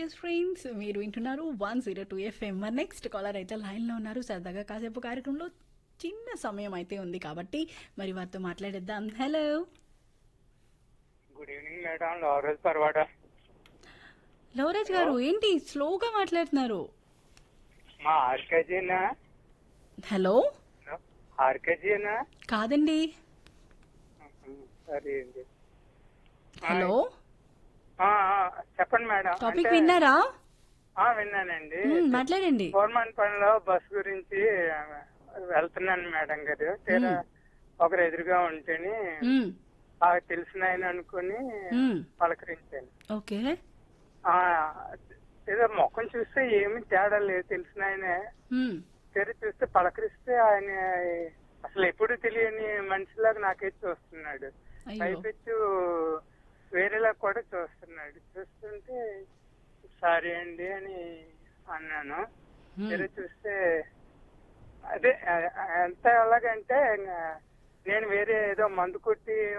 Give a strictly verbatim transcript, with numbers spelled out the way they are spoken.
Dear friends, మీరు వింటున్నారు one zero two FM. మరి నెక్స్ట్ కాలర్ అయితే లైన్లో ఉన్నారు. సరదాగా కాసేపు కార్యక్రమంలో చిన్న సమయం అయితే ఉంది కాబట్టి మరి వారితో మాట్లాడేద్దాం. Hello, good evening madam. Lawrence Parawada. Lavaraj గారు, ఏంటి స్లోగా మాట్లాడుతున్నారు? మా ఆర్కేజీనా? హలో, ఆర్కేజీనా? కాదండి. సరే అండి. హలో, ఆ, ఆ, చెప్పండి మేడం. టాపిక్ అంటే- విన్నారా? ఆ, విన్నానండి. మ్మ్, మాట్లాడండి. గవర్నమెంట్ పనిలో బస్ గురించి ఆ, వెళ్తున్నాను మేడం గారు. తీరా ఒకరు ఎదురుగా ఉంటేని మ్మ్, బాగా తెలిసిన ఆయన అనుకుని మ్మ్, పలకరించాను. ఓకే. ఆ, ఏదో ముఖం చూస్తే ఏమి తేడా లేదు, తెలిసిన ఆయనే. మ్మ్, తెర చూస్తే పలకరిస్తే ఆయన అసలు ఎప్పుడు తెలియని మనిషిలాగా నాకైతే చూస్తున్నాడు. అయ్యో. పైపెచ్చు వేరేలా కూడా చూస్తున్నాడు. చూస్తుంటే సారీ అండి అని అన్నాను. మ్మ్, తెర చూస్తే అదే ఆ, ఎంత ఎలాగంటే నేను వేరే ఏదో మందు కొట్టి